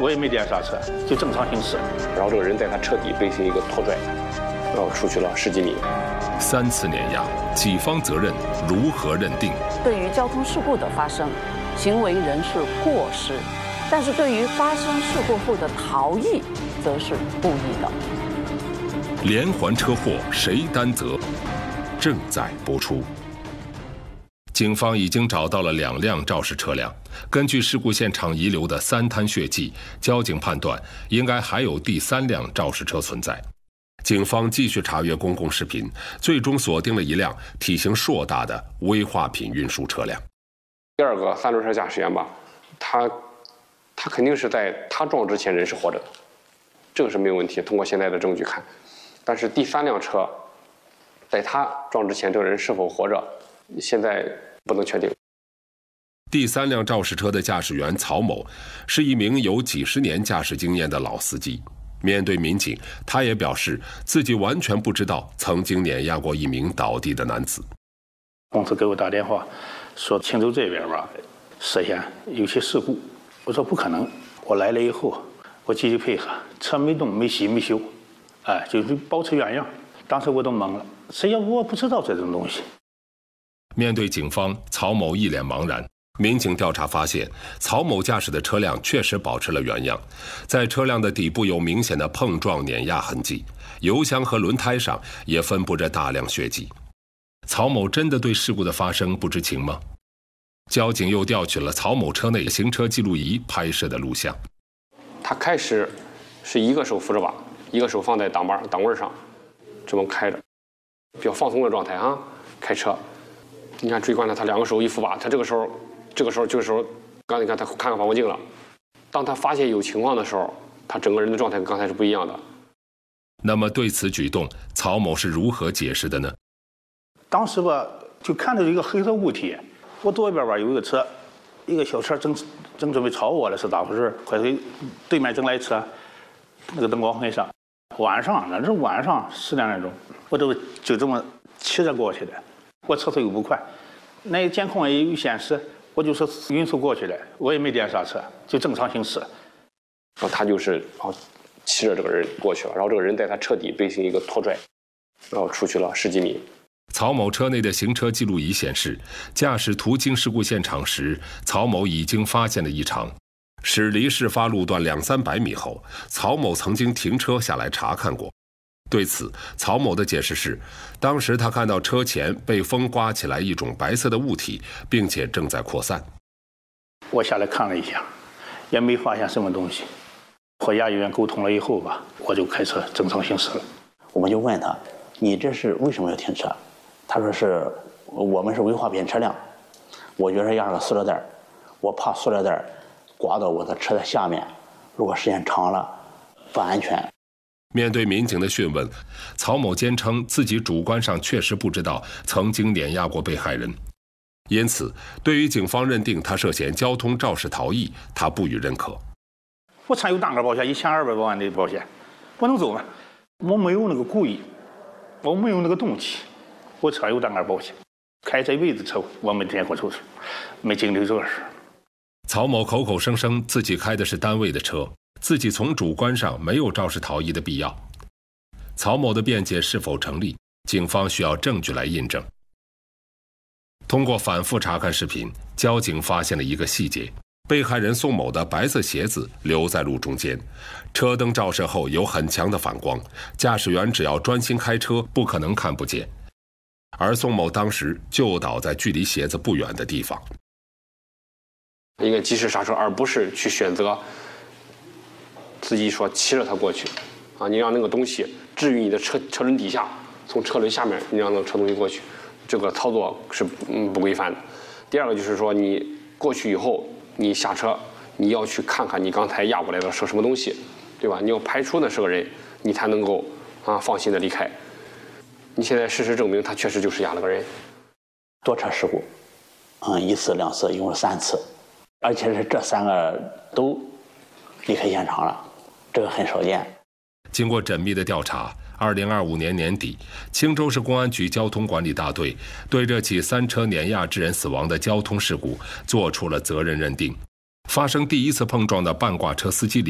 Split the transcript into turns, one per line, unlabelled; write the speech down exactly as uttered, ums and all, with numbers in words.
我也没点刹车，就正常行驶。
然后这个人在他车底背行一个拖拽，然后出去了十几米。
三次碾压，己方责任如何认定？
对于交通事故的发生，行为人是过失，但是对于发生事故后的逃逸，则是故意的。
连环车祸谁担责？正在播出。警方已经找到了两辆肇事车辆，根据事故现场遗留的三滩血迹，交警判断应该还有第三辆肇事车存在。警方继续查阅公共视频，最终锁定了一辆体型硕大的危化品运输车辆。
第二个三轮车驾驶员吧，他他肯定是在他撞之前人是活着的，这个是没有问题，通过现在的证据看。但是第三辆车，在他撞之前这个人是否活着，现在不能确定。
第三辆肇事车的驾驶员曹某是一名有几十年驾驶经验的老司机。面对民警，他也表示自己完全不知道曾经碾压过一名倒地的男子。
公司给我打电话说青州这边吧涉嫌有些事故，我说不可能。我来了以后，我积极配合，车没动没洗没修，哎，就是保持原样。当时我都懵了，谁要我不知道这种东西。
面对警方，曹某一脸茫然。民警调查发现，曹某驾驶的车辆确实保持了原样，在车辆的底部有明显的碰撞碾压痕迹，油箱和轮胎上也分布着大量血迹。曹某真的对事故的发生不知情吗？交警又调取了曹某车内行车记录仪拍摄的录像。
他开始是一个手扶着把，一个手放在挡把挡棍上，这么开着，比较放松的状态啊，开车。你看追观他，他两个手一扶把，他这个时候，这个时候，这个时候，刚才你看他看看反光镜了。当他发现有情况的时候，他整个人的状态跟刚才是不一样的。
那么对此举动，曹某是如何解释的呢？
当时吧，就看到一个黑色物体，我左边吧有一个车，一个小车正正准备朝我了，是咋回事？快对对面正来车，那个灯光很闪。晚上，那是晚上十点来钟，我都就这么骑着过去的。我车速又不快，那监控也有显示，我就是匀速过去的，我也没点刹车，就正常行驶。
然后他就是啊，骑着这个人过去了，然后这个人在他车底背行一个拖拽，然后出去了十几米。
曹某车内的行车记录仪显示，驾驶途经事故现场时，曹某已经发现了异常。驶离事发路段两三百米后，曹某曾经停车下来查看过。对此，曹某的解释是，当时他看到车前被风刮起来一种白色的物体，并且正在扩散。
我下来看了一下，也没发现什么东西。和衙役员沟通了以后吧，我就开车正常行驶了。
我们就问他，你这是为什么要停车？他说是我们是危化品车辆，我觉得压了个塑料袋，我怕塑料袋刮到我的车的下面，如果时间长了不安全。
面对民警的讯问，曹某坚称自己主观上确实不知道曾经碾压过被害人，因此对于警方认定他涉嫌交通肇事逃逸，他不予认可。
我车有单个保险，一千二百多万的保险，我能走吗？我没有那个故意，我没有那个动机，我车有单个保险，开这辈子车我没见过出事，没经历这个事。
曹某口口声声自己开的是单位的车，自己从主观上没有肇事逃逸的必要。曹某的辩解是否成立，警方需要证据来印证。通过反复查看视频，交警发现了一个细节：被害人宋某的白色鞋子留在路中间，车灯照射后有很强的反光，驾驶员只要专心开车，不可能看不见。而宋某当时就倒在距离鞋子不远的地方。
应该及时刹车，而不是去选择自己说骑着它过去，啊，你让那个东西置于你的车车轮底下，从车轮下面你让那个车东西过去，这个操作是嗯不规范的。第二个就是说，你过去以后，你下车，你要去看看你刚才压过来的是什么东西，对吧？你要排除那是个人，你才能够啊放心的离开。你现在事实证明，他确实就是压了个人。
多车事故，嗯，一次两次，一共三次，而且是这三个都离开现场了，这个很少见。
经过缜密的调查，二零二五年年底，青州市公安局交通管理大队对这起三车碾压致人死亡的交通事故作出了责任认定。发生第一次碰撞的半挂车司机李